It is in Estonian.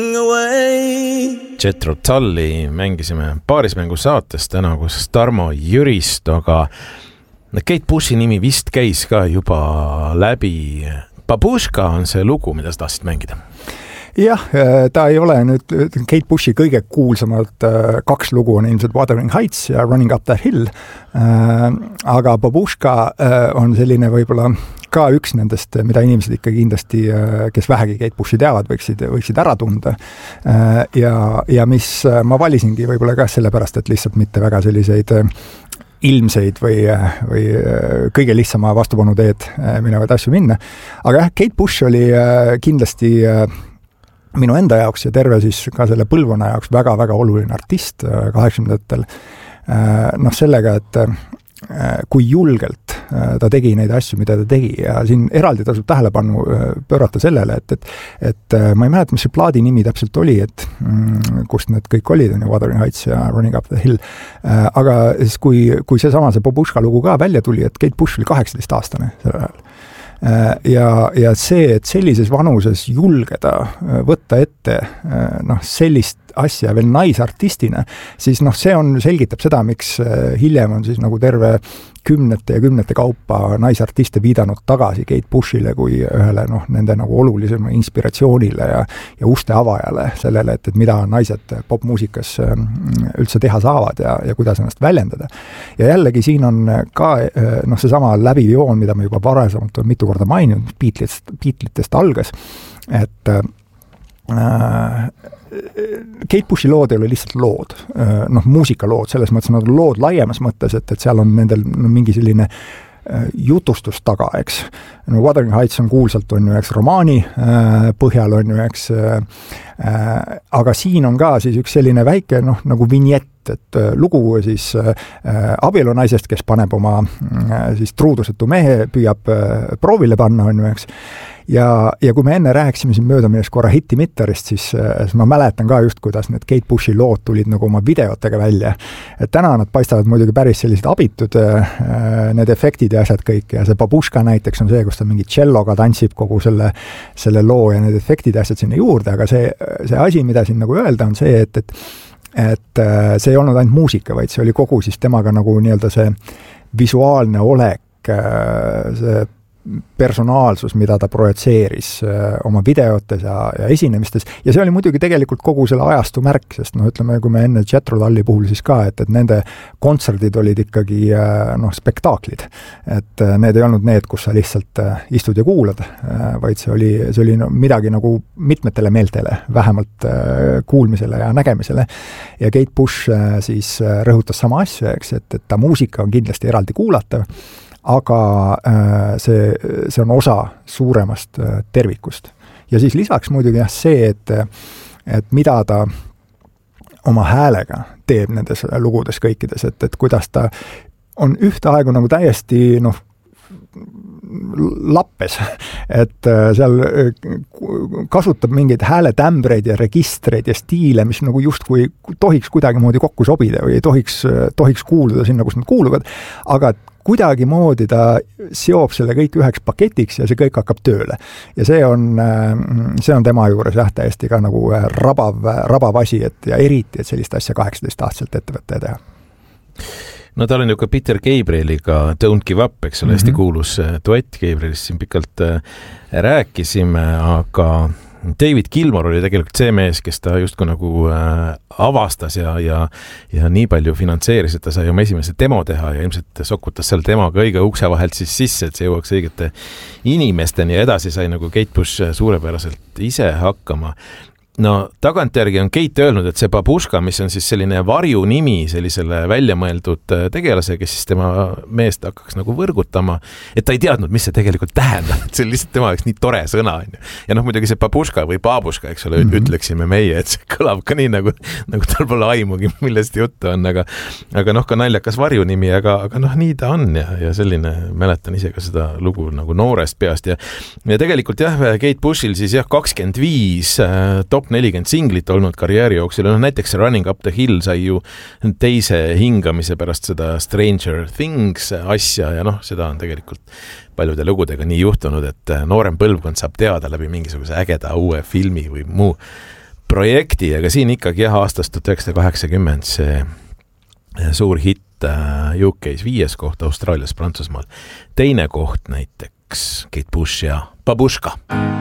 Jethro Tulli mängisime paarismängu saates täna kus Tarmo Jüristoga. Kate Bushi nimi vist käis ka juba läbi. Babuška on see lugu, mida sa tahtsid mängida. Jah, ta ei ole nüüd Kate Bushi kõige kuulsamad kaks lugu on ilmselt Wuthering Heights ja Running Up That Hill, aga Babuška on selline võib-olla ka üks nendest, mida inimesed ikka kindlasti, kes vähegi Kate Bushi teavad, võiksid ära tunda. Ja mis ma valisingi võib-olla ka sellepärast, et lihtsalt mitte väga selliseid ilmseid või kõige lihtsama vastupanu teed minevad asju minna. Aga jah, Kate Bush oli kindlasti minu enda jaoks ja terve siis ka selle põlvkonna jaoks väga-väga oluline artist 80-ndatel. Sellega, et kui julgelt ta tegi neid asju, mida ta tegi ja siin eraldi tasub tähelepanu pöörata sellele, et ma ei mäleta, mis see plaadi nimi täpselt oli, et kust need kõik olid, on ju Wuthering Heights ja Running Up the Hill, aga siis kui see Babuška lugu ka välja tuli, et Kate Bush oli 18-aastane sellel ajal. Ja see, et sellises vanuses julgeda võtta ette sellist asja veel naisartistina, siis see selgitab seda, miks hiljem on siis nagu terve kümnete ja kümnete kaupa naisartiste viidanud tagasi Kate Bushile kui ühele nende nagu olulisema inspiratsioonile ja uste avajale sellele, et mida naised popmuusikas üldse teha saavad ja kuidas ennast väljendada. Ja jällegi siin on ka seesama läbijoon, mida me juba varasemalt on mitu korda maininud, Beatles'test algas, et Kate Bushi lood ei ole lihtsalt lood, muusikalood, selles mõttes nad on lood laiemas mõttes, et seal on nendel mingi selline jutustus taga, eks. Wuthering Heights on kuulsalt, on ju, eks, romaani põhjal on ju, eks, aga siin on ka siis üks selline väike, nagu vinjett, et lugu siis abielunaisest, kes paneb oma siis truudusetu mehe, püüab proovile panna, on ju, eks. Ja kui me enne rääkisime siin möödaminnes korra Hittimitterist, siis ma mäletan ka just, kuidas need Kate Bushi lood tulid nagu oma videotega välja. Et täna nad paistavad muidugi päris sellised abitud, need efektid ja asjad kõik. Ja see Babuška näiteks on see, kus ta mingi celloga tantsib kogu selle loo ja need efektid ja asjad sinna juurde, aga see asi, mida siin nagu öelda, on see, et see ei olnud ainult muusika, vaid see oli kogu siis temaga nagu nii-öelda see visuaalne olek, see personaalsus, mida ta projitseeris oma videotes ja esinemistes. Ja see oli muidugi tegelikult kogu selle ajastu märk, sest ütleme, kui me enne Jethro Tulli puhul siis ka, et nende kontserdid olid ikkagi spektaaklid. Et need ei olnud need, kus sa lihtsalt istud ja kuulad, vaid see oli midagi nagu mitmetele meeltele, vähemalt kuulmisele ja nägemisele. Ja Kate Bush siis rõhutas sama asja, eks, et ta muusika on kindlasti eraldi kuulatav, aga see on osa suuremast tervikust. Ja siis lisaks muidugi see, et mida ta oma häälega teeb nendes lugudes kõikides, et kuidas ta on ühtaegu nagu täiesti lappes, et seal kasutab mingeid hääletämbreid ja registreid ja stiile, mis nagu justkui tohiks kuidagimoodi kokku sobida või ei tohiks kuuluda sinna, kus nad kuuluvad, aga kuidagi moodi ta seob selle kõik üheks paketiks ja see kõik hakkab tööle. Ja see on tema juures täiesti ka nagu rabav asi, ja eriti, et sellist asja 18-aastaselt ettevõtte teha. No tal on ju ka Peter Gabrieliga Don't Give Up, eks ole, hästi kuulus duett Gabrielist siin pikalt rääkisime, aga David Gilmour oli tegelikult see mees, kes ta justkui nagu avastas ja nii palju finantseeris, et ta sai oma esimese demo teha ja ilmselt sokutas seal demoga õige ukse vahelt siis sisse, et see jõuaks õigete inimesteni ja edasi sai nagu Kate Bush suurepäraselt ise hakkama. No tagantjärgi on Kate öelnud, et see Babuška, mis on siis selline varjunimi sellisele väljamõeldud tegelase, kes siis tema meest hakkaks nagu võrgutama, et ta ei teadnud, mis see tegelikult tähendab, et see on lihtsalt tema jaoks nii tore sõna. Ja muidugi see Babuška või Babuška, eks ole, ütleksime meie, et see kõlab ka nii, nagu tal pole aimugi, millest juttu on, aga ka naljakas varjunimi, aga nii ta on ja selline, mäletan ise ka seda lugu nagu noorest peast ja tegelikult Kate Bushil siis 25 top 40 singlit olnud karjääri jooksul. Näiteks Running Up the Hill sai ju teise hingamise pärast seda Stranger Things asja ja seda on tegelikult paljude lugudega nii juhtunud, et noorem põlvkond saab teada läbi mingisuguse ägeda uue filmi või muu projekti, aga siin ikkagi aastast 1980 see suur hitt UK-s 5. koht, Austraalias, Prantsusmaal 2. koht näiteks Kate Bush ja Babuška.